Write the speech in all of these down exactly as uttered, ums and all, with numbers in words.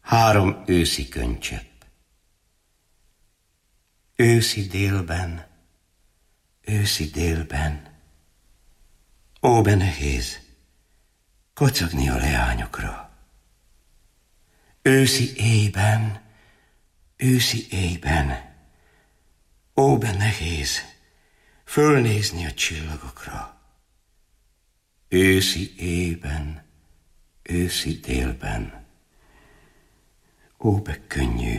Három őszi könycsepp. Őszi délben, őszi délben, ó, be nehéz kocogni a leányokra. Őszi éjben, őszi éjben, ó, be nehéz fölnézni a csillagokra. Őszi éjben, őszi délben, ó, be könnyű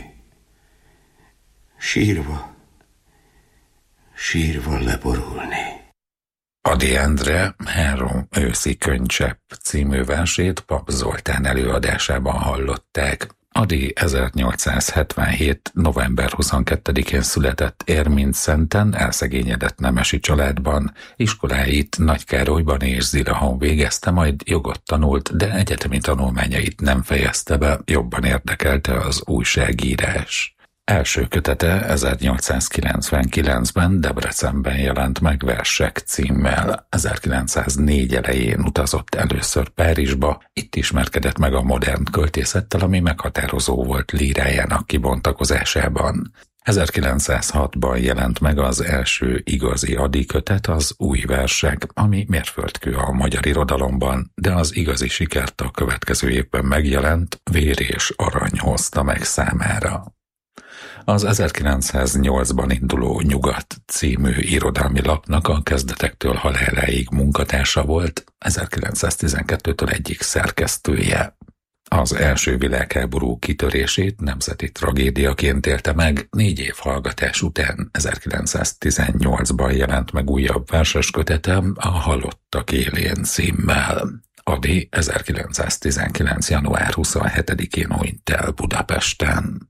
sírva, sírva leborulni. Ady Endre Három őszi könycsepp című versét Pap Zoltán előadásában hallották. Ady ezernyolcszázhetvenhét. november huszonkettedikén született Érmintszenten, elszegényedett nemesi családban. Iskoláit Nagykárolyban és Zirahon végezte, majd jogot tanult, de egyetemi tanulmányait nem fejezte be, jobban érdekelte az újságírás. Első kötete ezernyolcszázkilencvenkilencben Debrecenben jelent meg Versek címmel. ezerkilencszáznégy elején utazott először Párizsba, itt ismerkedett meg a modern költészettel, ami meghatározó volt lírájának kibontakozásában. ezerkilencszázhatban jelent meg az első igazi Ady kötet, az Új versek, ami mérföldkő a magyar irodalomban, de az igazi sikert a következő évben megjelent Vér és arany hozta meg számára. Az ezerkilencszáznyolcban induló Nyugat című irodalmi lapnak a kezdetektől haláláig munkatársa volt, ezerkilencszáztizenkettőtől egyik szerkesztője. Az első világháború kitörését nemzeti tragédiaként élte meg, négy év hallgatás után ezerkilencszáztizennyolcban jelent meg újabb verses kötetem, a Halottak élén címmel. Ady ezerkilencszáztizenkilenc. január huszonhetedikén hunyt el Budapesten.